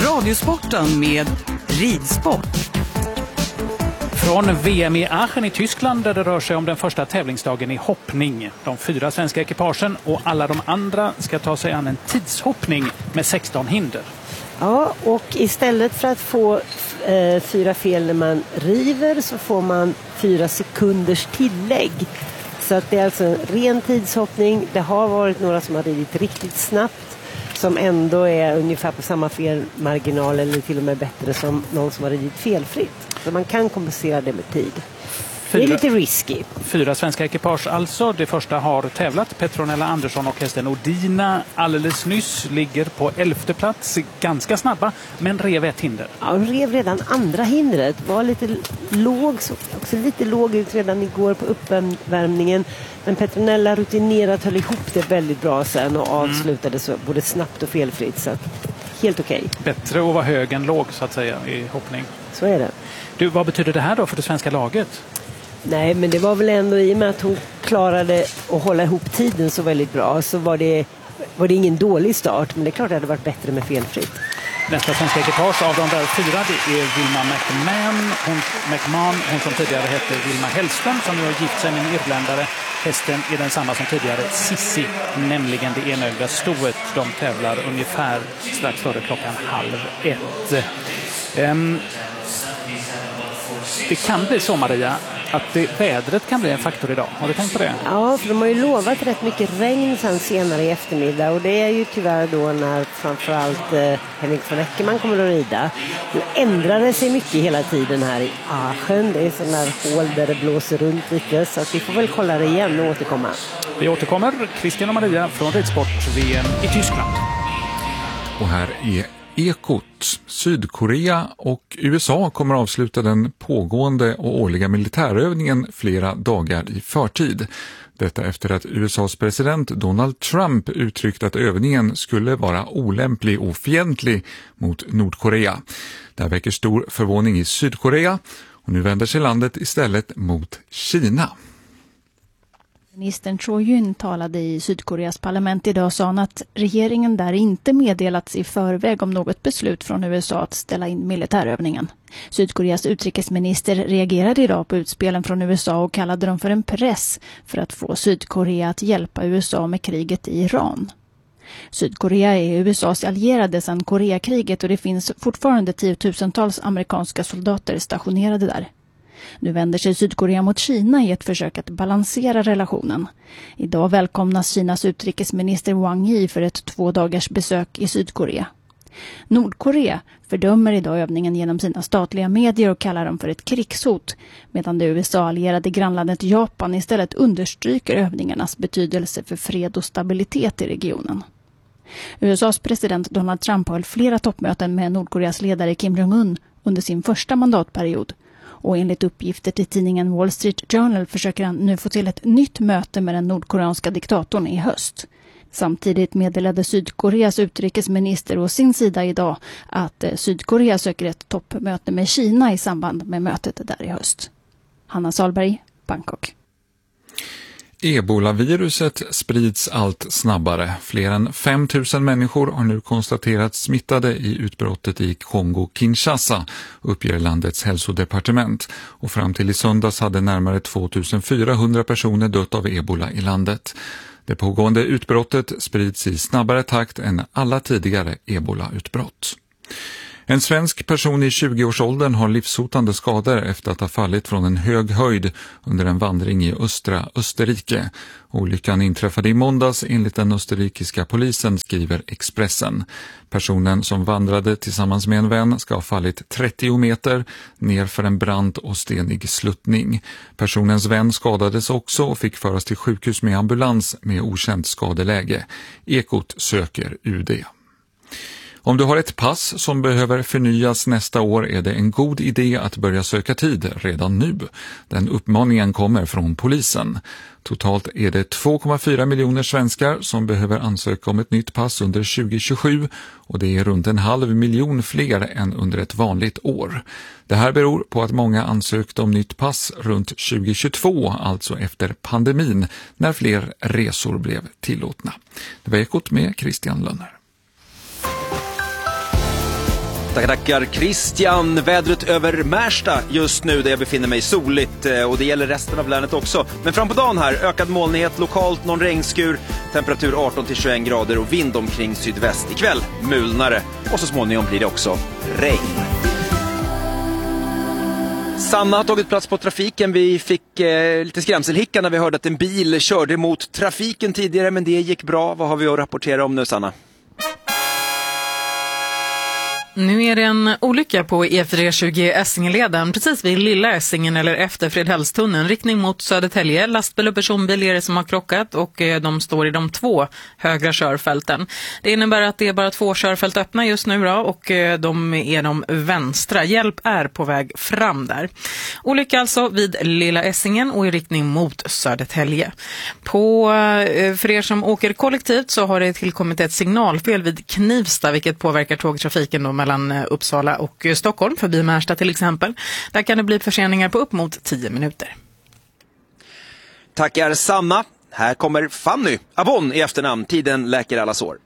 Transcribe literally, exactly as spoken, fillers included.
Radiosporten med ridsport. Från V M i Aachen i Tyskland där det rör sig om den första tävlingsdagen i hoppning. De fyra svenska ekipagen och alla de andra ska ta sig an en tidshoppning med sexton hinder. Ja, och istället för att få eh, fyra fel när man river så får man fyra sekunders tillägg. Så att det är alltså en ren tidshoppning. Det har varit några som har ridit riktigt snabbt som ändå är ungefär på samma felmarginal eller till och med bättre som någon som har ridit felfritt. Så man kan kompensera det med tid. Fyra, det är lite risky. Fyra svenska ekipage alltså. Det första har tävlat. Petronella Andersson och hästen Odina alldeles nyss ligger på elfte plats. Ganska snabba, men rev ett hinder. Ja, hon rev redan andra hindret. Var lite låg, så också lite låg ut redan igår på uppvärmningen. Men Petronella rutinerat höll ihop det väldigt bra sen och avslutade så både snabbt och felfritt. Så helt okej. Okay. Bättre att vara hög än låg så att säga i hoppning. Så är det. Du, vad betyder det här då för det svenska laget? Nej, men det var väl ändå i och med att hon klarade att hålla ihop tiden så väldigt bra så var det, var det ingen dålig start. Men det är klart att det hade varit bättre med felfritt. Nästa svenska ekipage av de där fyra det är Vilma McMahon, hon, McMahon, hon som tidigare hette Vilma Hellström som nu har gift sig med en irländare. Hästen är den samma som tidigare, Sissi, nämligen det enögda stoet. De tävlar ungefär strax före klockan halv ett. Um, det kan bli så, Maria, att det, vädret kan bli en faktor idag. Har du tänkt på det? Ja, för de har ju lovat rätt mycket regn sen senare i eftermiddag. Och det är ju tyvärr då när framförallt eh, Henrik von Eckermann kommer att rida. Nu ändrar det sig mycket hela tiden här i Aachen. Det är sådana här hål där det blåser runt lite. Så att vi får väl kolla det igen och återkomma. Vi återkommer. Christian och Maria från Ridsport-V M i Tyskland. Och här är Ekot. Sydkorea och U S A kommer att avsluta den pågående och årliga militärövningen flera dagar i förtid. Detta efter att U S A:s president Donald Trump uttryckt att övningen skulle vara olämplig och fientlig mot Nordkorea. Det här väcker stor förvåning i Sydkorea och nu vänder sig landet istället mot Kina. Ministern Cho Yun talade i Sydkoreas parlament idag och sa att regeringen där inte meddelats i förväg om något beslut från U S A att ställa in militärövningen. Sydkoreas utrikesminister reagerade idag på utspelen från U S A och kallade dem för en press för att få Sydkorea att hjälpa U S A med kriget i Iran. Sydkorea är U S A:s allierade sedan Koreakriget och det finns fortfarande tiotusentals amerikanska soldater stationerade där. Nu vänder sig Sydkorea mot Kina i ett försök att balansera relationen. Idag välkomnas Kinas utrikesminister Wang Yi för ett två dagars besök i Sydkorea. Nordkorea fördömer idag övningen genom sina statliga medier och kallar dem för ett krigshot, medan det U S A-allierade grannlandet Japan istället understryker övningarnas betydelse för fred och stabilitet i regionen. U S A:s president Donald Trump höll flera toppmöten med Nordkoreas ledare Kim Jong-un under sin första mandatperiod. Och enligt uppgifter till tidningen Wall Street Journal försöker han nu få till ett nytt möte med den nordkoreanska diktatorn i höst. Samtidigt meddelade Sydkoreas utrikesminister å sin sida idag att Sydkorea söker ett toppmöte med Kina i samband med mötet där i höst. Hanna Salberg, Bangkok. Ebola-viruset sprids allt snabbare. Fler än fem tusen människor har nu konstaterats smittade i utbrottet i Kongo-Kinshasa, uppger landets hälsodepartement. Och fram till i söndags hade närmare tvåtusenfyrahundra personer dött av ebola i landet. Det pågående utbrottet sprids i snabbare takt än alla tidigare ebola-utbrott. En svensk person i tjugoårsåldern har livshotande skador efter att ha fallit från en hög höjd under en vandring i östra Österrike. Olyckan inträffade i måndags enligt den österrikiska polisen, skriver Expressen. Personen som vandrade tillsammans med en vän ska ha fallit trettio meter ner för en brant och stenig sluttning. Personens vän skadades också och fick föras till sjukhus med ambulans med okänt skadeläge. Ekot söker U D. Om du har ett pass som behöver förnyas nästa år är det en god idé att börja söka tid redan nu. Den uppmaningen kommer från polisen. Totalt är det två komma fyra miljoner svenskar som behöver ansöka om ett nytt pass under tjugo tjugosju och det är runt en halv miljon fler än under ett vanligt år. Det här beror på att många ansökte om nytt pass runt tjugo tjugotvå, alltså efter pandemin, när fler resor blev tillåtna. Det var Ekot med Christian Lönner. Tackar, tackar Christian. Vädret över Märsta just nu där jag befinner mig soligt och det gäller resten av länet också. Men fram på dagen här, ökad molnighet, lokalt någon regnskur, temperatur arton till tjugoett grader och vind omkring sydväst. Ikväll mulnare och så småningom blir det också regn. Sanna har tagit plats på trafiken. Vi fick eh, lite skrämselhicka när vi hörde att en bil körde mot trafiken tidigare, men det gick bra. Vad har vi att rapportera om nu, Sanna? Nu är det en olycka på E fyra tjugo Essingeleden, precis vid Lilla Essingen eller efter Fredhällstunneln, riktning mot Södertälje. Lastbil och personbil är det som har krockat och de står i de två högra körfälten. Det innebär att det är bara två körfält öppna just nu då, och de är de vänstra. Hjälp är på väg fram där. Olycka alltså vid Lilla Essingen och i riktning mot Södertälje. På, för er som åker kollektivt så har det tillkommit ett signalfel vid Knivsta, vilket påverkar tågtrafiken då mellan Uppsala och Stockholm, förbi Märsta till exempel. Där kan det bli förseningar på upp mot tio minuter. Tackar Sanna. Här kommer Fanny Avon i efternamn. Tiden läker alla sår.